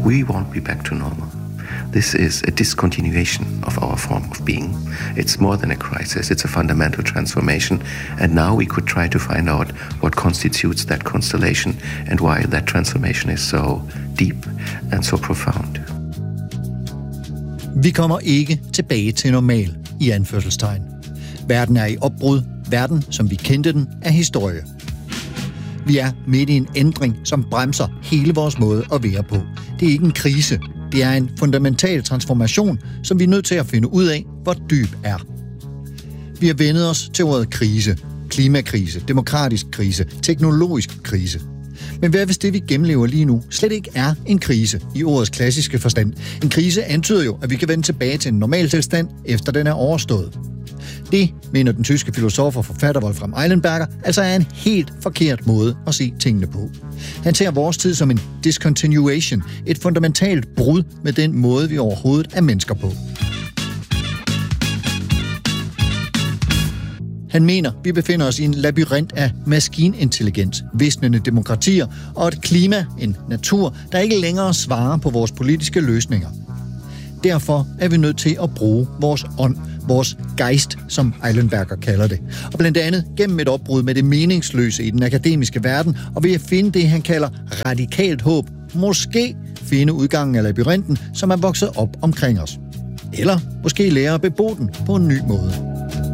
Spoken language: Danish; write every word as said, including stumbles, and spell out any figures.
We won't be back to normal. This is a discontinuation of our form of being. It's more than a crisis, it's a fundamental transformation, and now we could try to find out what constitutes that constellation and why that transformation is so deep and so profound. Vi kommer ikke tilbage til normal, i anførselstegn. Verden er i opbrud. Verden, som vi kendte den, er historie. Vi er midt i en ændring, som bremser hele vores måde at være på. Det er ikke en krise. Det er en fundamental transformation, som vi er nødt til at finde ud af, hvor dyb er. Vi har vendet os til ordet krise. Klimakrise, demokratisk krise, teknologisk krise. Men hvad hvis det, vi gennemlever lige nu, slet ikke er en krise i ordets klassiske forstand? En krise antyder jo, at vi kan vende tilbage til en normal tilstand, efter den er overstået. Det, mener den tyske filosof og forfatter Wolfram Eilenberger, altså er en helt forkert måde at se tingene på. Han ser vores tid som en discontinuation, et fundamentalt brud med den måde, vi overhovedet er mennesker på. Han mener, vi befinder os i en labyrint af maskinintelligens, visnende demokratier og et klima, en natur, der ikke længere svarer på vores politiske løsninger. Derfor er vi nødt til at bruge vores ånd, vores geist, som Eilenberger kalder det. Og blandt andet gennem et opbrud med det meningsløse i den akademiske verden, og ved at finde det, han kalder radikalt håb, måske finde udgangen af labyrinten, som er vokset op omkring os. Eller måske lære at bebo den på en ny måde.